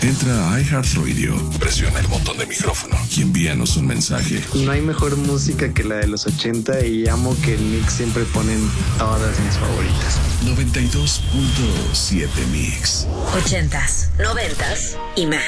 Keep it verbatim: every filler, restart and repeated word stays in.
Entra a iHeartRadio, presiona el botón de micrófono y envíanos un mensaje. No hay mejor música que la de los ochenta y amo que el mix siempre ponen todas mis favoritas. noventa y dos punto siete Mix. Ochentas, noventas y más.